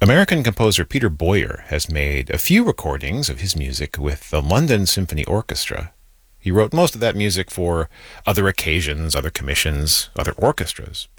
American composer Peter Boyer has made a few recordings of his music with the London Symphony Orchestra. He wrote most of that music for other occasions, other commissions, other orchestras.